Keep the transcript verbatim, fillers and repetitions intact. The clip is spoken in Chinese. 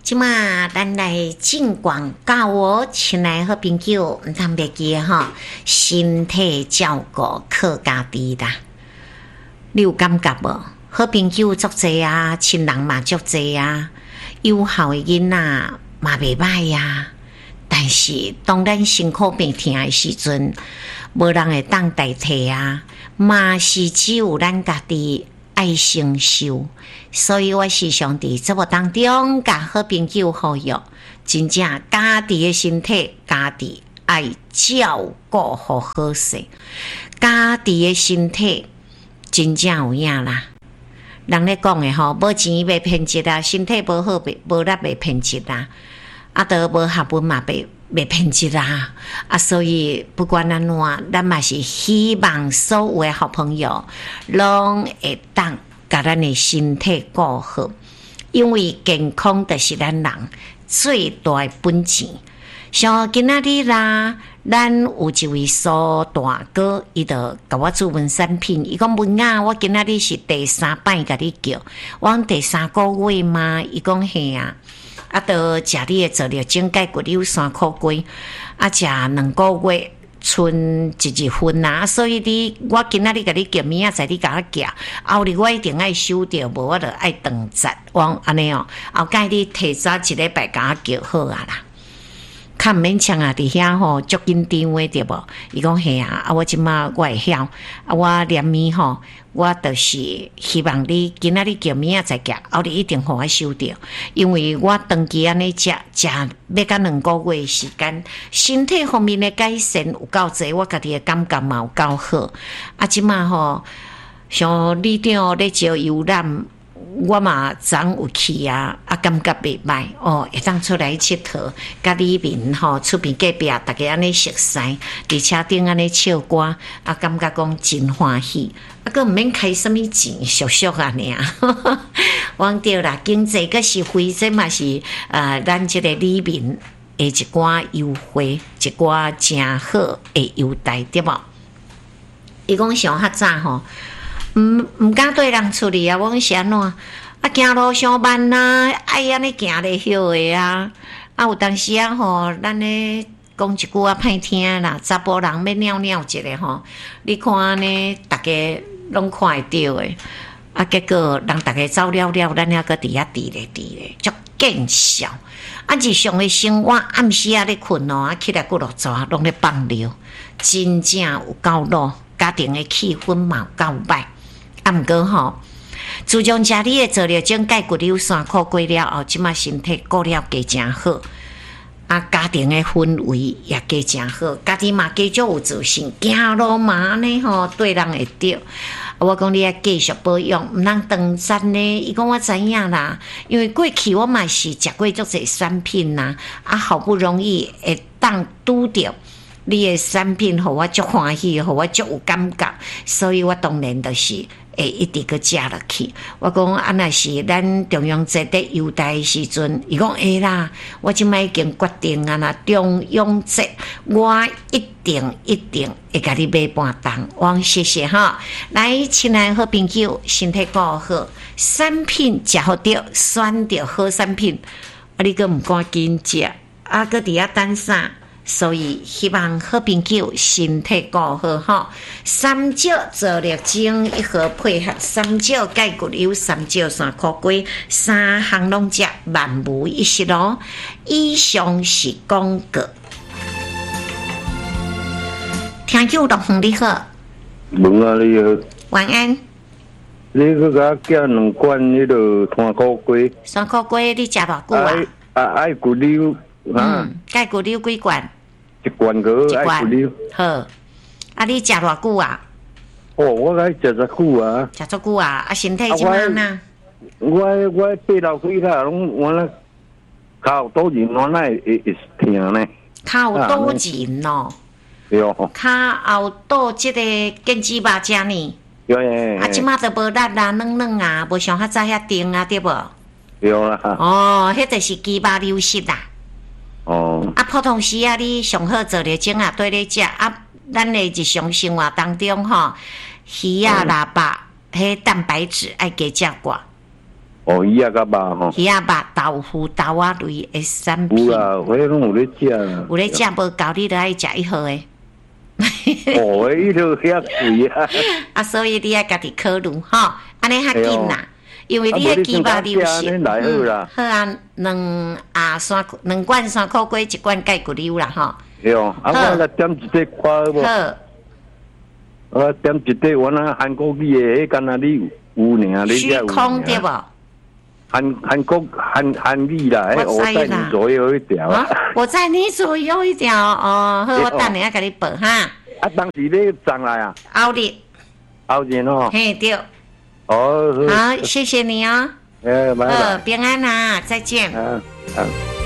即马咱来进广告哦，亲爱好朋友，唔通别记吼，身体照顾靠家己啦。你有感觉无？好朋友足济啊，亲人嘛足济啊，有效的囡仔嘛袂歹啊。但是当咱辛苦病痛的时阵，无人会当代替啊，嘛是只有咱家己爱承受。所以我时常伫节目当中甲好朋友呼吁，真正家己的身体，家己爱照顾好好势，家己的身体真正有影啦。人咧讲的吼，无钱袂骗钱啊，身体无好袂无力袂骗钱啊，啊，都无学问嘛袂袂骗钱啊，啊，所以不管安怎，咱嘛是希望所有的好朋友拢会当甲咱的身体顾好，因为健康就是咱人最大的本钱。像今仔日啦，咱有一位苏大哥，伊就甲我做问产品，伊讲文啊，我今仔日是第三摆甲你叫，我讲第三个月吗？伊讲嘿啊，啊，就食你的做了整解骨瘤三箍几，啊，食两个月。剩一日份啊，所以你我今仔日甲你叫，明仔载你甲我叫，后日我一定爱收着，无我就爱长节。我安尼哦，后盖你提早一礼拜甲我叫好啊啦。较毋免呛啊！伫遐吼足紧张诶，对无？伊讲嘿啊！啊，我即马我会晓啊！我连咪吼，我就是希望你今仔日叫明仔载叫，后日一定互我收着，因为我长期安尼食食要甲两个月时间，身体方面诶改善有够济，我家己诶感觉嘛有够好。啊，即马吼像里长咧招游览。我嘛昨有去啊，啊感觉袂歹哦，会当出来佚佗，甲里面吼厝边隔壁大家安尼熟悉，伫车顶安尼唱歌，啊感觉讲真欢喜，啊佫毋免开什么钱，俗俗啊尔。忘掉啦，经济佫是非，这嘛是呃咱即个里面的一寡优惠，一寡真好的优待，对无？伊讲上较早吼。毋毋敢对人处理啊！我讲是安怎啊？行路伤慢啊，爱安尼行咧休的啊！啊，有当时啊吼，咱咧讲一句啊歹听啦，查甫人要尿尿一下吼，你看呢，大家拢看会到的。啊，结果人大家走了了，咱还搁伫遐伫咧伫咧，足见笑。啊，日常的生活暗时啊咧困哦，啊起来骨落抓，拢咧放尿，真正有够落，家庭的气氛嘛有够歹。啊，毋过吼，自从家里诶做了整解骨瘤三箍过了后，即马身体顾了加真好，啊，家庭诶氛围也加真好，家己嘛加足有自信，行路嘛安尼吼对人会着。我讲你要继续保养，毋通长赞呢。伊讲我知影啦，因为过去我嘛是食过足侪产品啦，啊，好不容易会当拄着。你的产品，互我足欢喜，互我足有感觉，所以我当然就是会一直去食落去。我讲啊，若是咱中央节得优待的时阵，伊讲会啦，我即摆已经决定啊啦，中央节我一定一定会甲你买半档。我讲谢谢哈，来，亲爱好朋友，身体顾好，产品食好着，选着好产品，啊，你阁毋赶紧食，啊，阁伫遐等啥？所以希望好朋友身体顾好吼，三椒做了精一盒配合三椒解骨瘤，三椒三箍几，三项拢食万无一失咯。以上是广告。听友陆凤你好， 问啊你好， 晚安。 你去甲寄两罐迄个三箍几， 三箍几你食偌久啊？ 啊爱骨瘤啊， 嗯，解骨瘤几罐？ 一罐个爱骨瘤。 好，啊你食偌久啊？ 哦，我爱食足久啊。 食足久啊？啊身体怎样呢？ 我我八楼几下拢我那靠多人我那会会疼呢。 靠多人哦。 对哦。 骹后倒即个腱子肉食呢？ 对。 啊，即马都无力啦，软软啊，无像较早遐硬啊，对无？ 对啦。 哦，迄就是肌肉流失啦。 哦。 啊，普通时啊，你上好做了整啊，对咧食啊，咱的日常生活当中吼，鱼啊、腊肉，迄蛋白质爱加食寡。 哦，鱼啊，甲肉吼。 鱼啊，肉、豆腐、豆啊类的产品。 有啊，我拢有咧食啊。 有咧食无够，你就爱食一盒诶。 哦，伊就遐贵啊！ 啊，所以你爱家己考虑吼，安尼较紧啦。因为你迄鸡肉流失，嗯，好啊，两啊三两罐三块几，一罐钙骨溜啦吼。 对哦，啊，我来点一块看无？ 好， 我点一块，我那韩国语的，迄干那你有尔，你虚空对无？ 韩韩国韩韩语啦，迄我在你左右一条啊。 我在你左右一条哦，好，我等下甲你报哈。 啊，当时你上来啊？ 后日。 后日哦。 嘿，对。 哦。 好，谢谢你哦。 呃，拜拜。 呃，平安啊，再见。 啊啊。